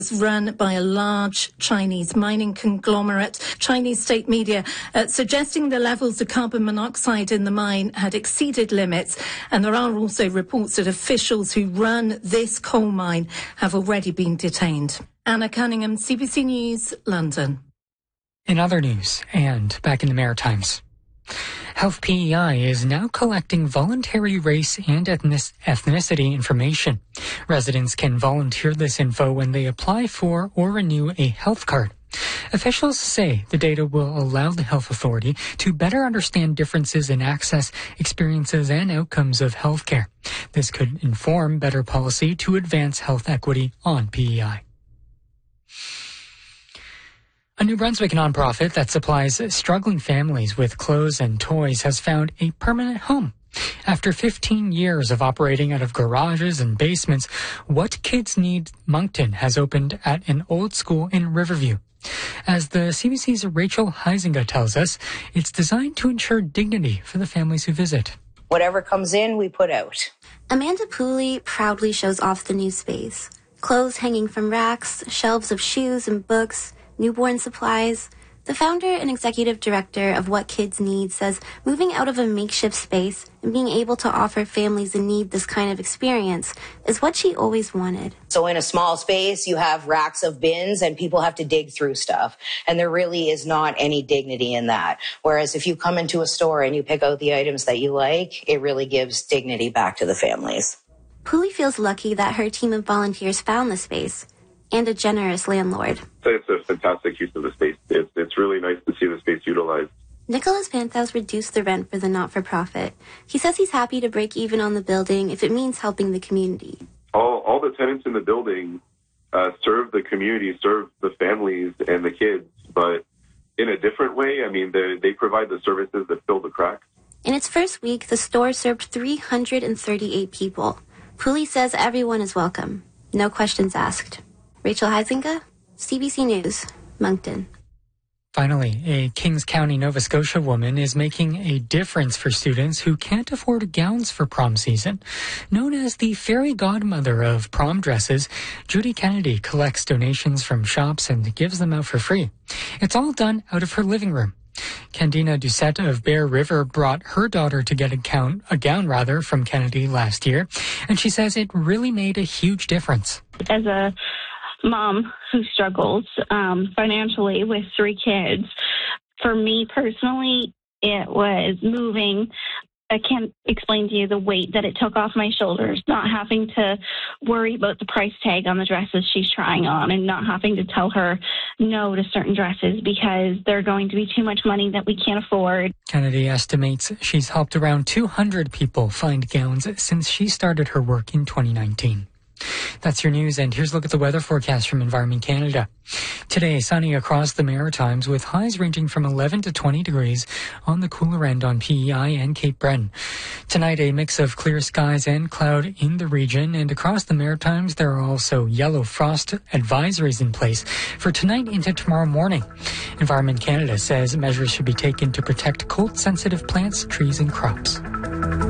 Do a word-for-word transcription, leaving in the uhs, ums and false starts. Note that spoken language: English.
run by a large Chinese mining conglomerate. Chinese state media uh, suggesting the levels of carbon monoxide in the mine had exceeded limits. And there are also reports that officials who run this coal mine have already been detained. Anna Cunningham, C B C News, London. In other news, and back in the Maritimes, Health P E I is now collecting voluntary race and ethnicity information. Residents can volunteer this info when they apply for or renew a health card. Officials say the data will allow the health authority to better understand differences in access, experiences, and outcomes of healthcare. This could inform better policy to advance health equity on P E I. A New Brunswick nonprofit that supplies struggling families with clothes and toys has found a permanent home. After fifteen years of operating out of garages and basements, What Kids Need Moncton has opened at an old school in Riverview. As the C B C's Rachel Huizinga tells us, it's designed to ensure dignity for the families who visit. Whatever comes in, we put out. Amanda Pooley proudly shows off the new space. Clothes hanging from racks, shelves of shoes and books, newborn supplies. The founder and executive director of What Kids Need says moving out of a makeshift space and being able to offer families in need this kind of experience is what she always wanted. So in a small space, you have racks of bins and people have to dig through stuff. And there really is not any dignity in that. Whereas if you come into a store and you pick out the items that you like, it really gives dignity back to the families. Pooley feels lucky that her team of volunteers found the space. And a generous landlord. It's a fantastic use of the space. It's, it's really nice to see the space utilized. Nicholas Panthouse reduced the rent for the not-for-profit. He says he's happy to break even on the building if it means helping the community. All, all the tenants in the building uh, serve the community, serve the families and the kids, but in a different way. I mean, they, they provide the services that fill the cracks. In its first week, the store served three hundred thirty-eight people. Pooley says everyone is welcome. No questions asked. Rachel Huizinga, C B C News, Moncton. Finally, a Kings County, Nova Scotia woman is making a difference for students who can't afford gowns for prom season. Known as the fairy godmother of prom dresses, Judy Kennedy collects donations from shops and gives them out for free. It's all done out of her living room. Candina Doucette of Bear River brought her daughter to get a gown, a gown rather, from Kennedy last year, and she says it really made a huge difference. As a mom who struggles um, financially with three kids, for me personally, it was moving. I can't explain to you the weight that it took off my shoulders, not having to worry about the price tag on the dresses she's trying on and not having to tell her no to certain dresses because they're going to be too much money that we can't afford. Kennedy estimates she's helped around two hundred people find gowns since she started her work in twenty nineteen. That's your news, and here's a look at the weather forecast from Environment Canada. Today, sunny across the Maritimes with highs ranging from eleven to twenty degrees on the cooler end on P E I and Cape Breton. Tonight, a mix of clear skies and cloud in the region, and across the Maritimes, there are also yellow frost advisories in place for tonight into tomorrow morning. Environment Canada says measures should be taken to protect cold-sensitive plants, trees, and crops.